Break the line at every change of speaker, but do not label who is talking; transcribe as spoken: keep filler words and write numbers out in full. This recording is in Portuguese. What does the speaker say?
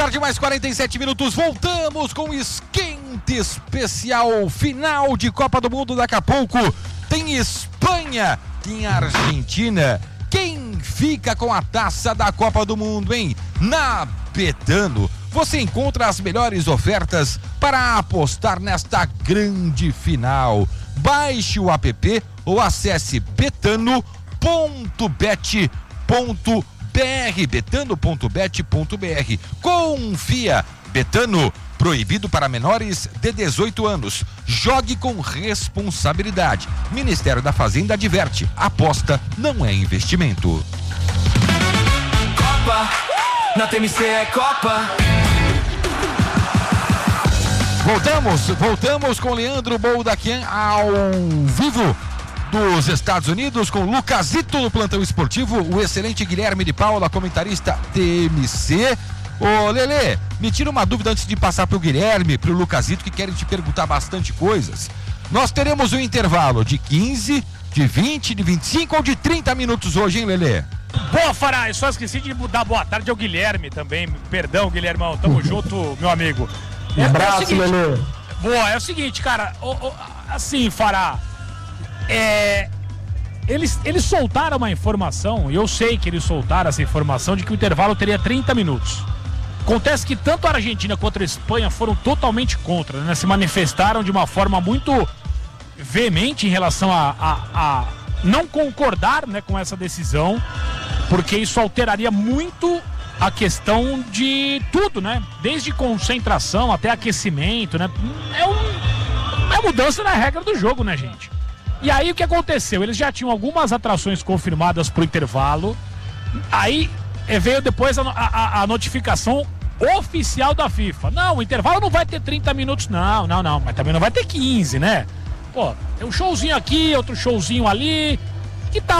tarde, mais quarenta e sete minutos. Voltamos com o esquente especial final de Copa do Mundo. Daqui a pouco tem Espanha, tem Argentina. Quem fica com a taça da Copa do Mundo, hein? Na Betano, você encontra as melhores ofertas para apostar nesta grande final. Baixe o app ou acesse betano ponto bet ponto br, betano ponto bet ponto br. Confia. Betano, proibido para menores de dezoito anos. Jogue com responsabilidade. Ministério da Fazenda adverte: aposta não é investimento.
Copa, na T M C é Copa.
Voltamos, voltamos com Leandro Boldaquian ao vivo dos Estados Unidos, com Lucasito no plantão esportivo, o excelente Guilherme de Paula, comentarista T M C. Ô Lelê, me tira uma dúvida antes de passar pro Guilherme, pro Lucasito, que querem te perguntar bastante coisas. Nós teremos um intervalo de quinze, de vinte, de vinte e cinco ou de trinta minutos hoje, hein, Lelê?
Boa, Fará, eu só esqueci de dar boa tarde ao Guilherme também. Perdão, Guilhermão, tamo junto, meu amigo.
Um
é,
abraço,
é o seguinte,
Lelê.
Boa, é o seguinte, cara, o, o, assim, Fará, é, eles, eles soltaram uma informação, e eu sei que eles soltaram essa informação, de que o intervalo teria trinta minutos. Acontece que tanto a Argentina quanto a Espanha foram totalmente contra, né? Se manifestaram de uma forma muito veemente em relação a, a, a não concordar, né, com essa decisão, porque isso alteraria muito a questão de tudo, né? Desde concentração até aquecimento, né? É, um, é mudança na regra do jogo, né, gente? E aí o que aconteceu? Eles já tinham algumas atrações confirmadas pro intervalo, aí veio depois a, a, a notificação oficial da FIFA. Não, o intervalo não vai ter trinta minutos, não, não, não, mas também não vai ter quinze, né? Pô, tem um showzinho aqui, outro showzinho ali, que tal